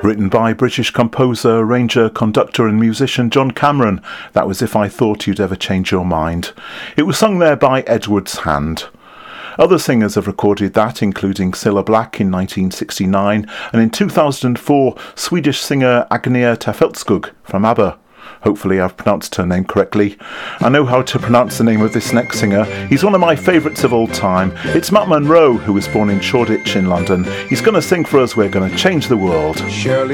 Written by British composer, arranger, conductor and musician John Cameron. That was If I Thought You'd Ever Change Your Mind. It was sung there by Edward's Hand. Other singers have recorded that, including Cilla Black in 1969 and in 2004 Swedish singer Agnieszka Tefilskog from ABBA. Hopefully I've pronounced her name correctly. I know how to pronounce the name of this next singer. He's one of my favourites of all time. It's Matt Monro, who was born in Shoreditch in London. He's going to sing for us We're Going to Change the World. Surely